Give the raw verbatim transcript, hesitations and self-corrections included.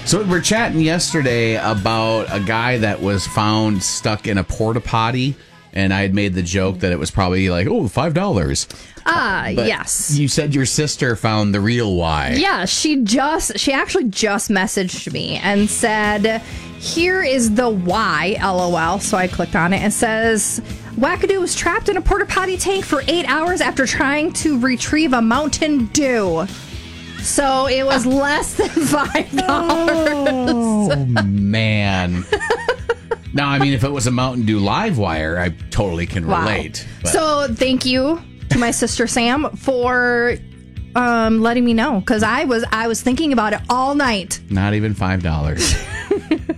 So we were chatting yesterday about a guy that was found stuck in a porta potty, and I had made the joke that it was probably like, oh, five dollars. Ah, uh, But yes. You said your sister found the real why. Yeah, she just, she actually just messaged me and said, here is the why, LOL. So I clicked on it and it says, Wackadoo was trapped in a porta potty tank for eight hours after trying to retrieve a Mountain Dew. So it was less than five dollars. Oh, man. Now, I mean, if it was a Mountain Dew live wire, I totally can Wow. relate. But. So thank you to my sister Sam for um, letting me know, because I was I was thinking about it all night. Not even five dollars.